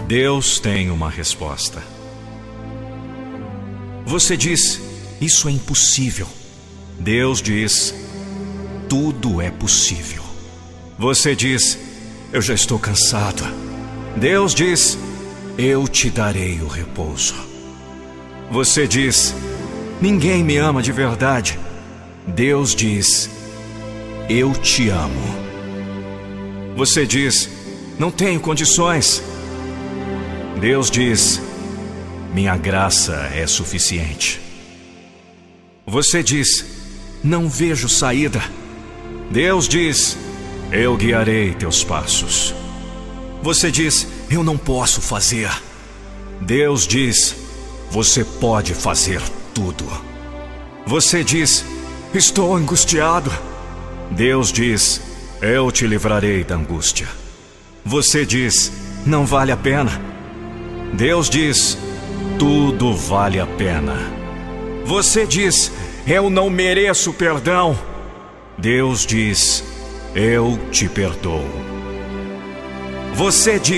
Deus tem uma resposta. Você diz: isso é impossível. Deus diz: tudo é possível. Você diz: eu já estou cansado. Deus diz: eu te darei o repouso. Você diz: ninguém me ama de verdade. Deus diz: eu te amo. Você diz: não tenho condições. Deus diz: minha graça é suficiente. Você diz: não vejo saída. Deus diz: eu guiarei teus passos. Você diz: eu não posso fazer. Deus diz: você pode fazer tudo. Você diz: estou angustiado. Deus diz: eu te livrarei da angústia. Você diz: não vale a pena. Deus diz: tudo vale a pena. Você diz: eu não mereço perdão. Deus diz: eu te perdoo. Você diz: